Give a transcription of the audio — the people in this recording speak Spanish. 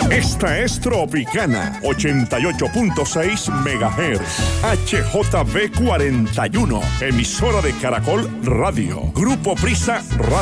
Esta es Tropicana 88.6 MHz. HJB 41, emisora de Caracol Radio. Grupo Prisa Radio.